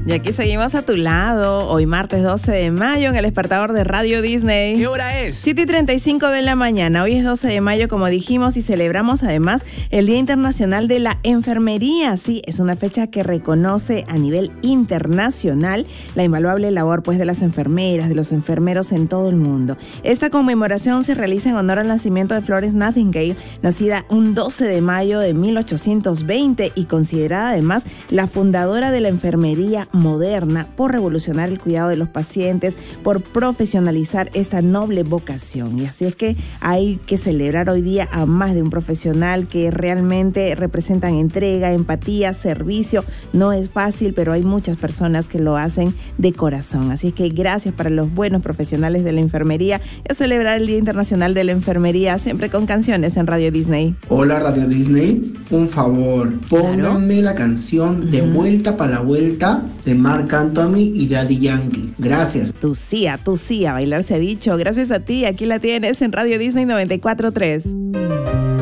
Y aquí seguimos a tu lado, hoy martes 12 de mayo en el despertador de Radio Disney. ¿Qué hora es? 7:35 de la mañana. Hoy es 12 de mayo, como dijimos, y celebramos además el Día Internacional de la Enfermería. Sí, es una fecha que reconoce a nivel internacional la invaluable labor pues de las enfermeras, de los enfermeros en todo el mundo. Esta conmemoración se realiza en honor al nacimiento de Florence Nightingale, nacida un 12 de mayo de 1820 y considerada además la fundadora de la enfermería moderna por revolucionar el cuidado de los pacientes, por profesionalizar esta noble vocación. Y así es que hay que celebrar hoy día a más de un profesional que realmente representan entrega, empatía, servicio. No es fácil, pero hay muchas personas que lo hacen de corazón. Así es que gracias para los buenos profesionales de la enfermería y a celebrar el Día Internacional de la Enfermería, siempre con canciones en Radio Disney. Hola Radio Disney, un favor, pónganme la canción De Vuelta para la Vuelta de Marc Anthony y Daddy Yankee. Gracias. Tu sí, a bailar se ha dicho. Gracias a ti, aquí la tienes en Radio Disney 94.3.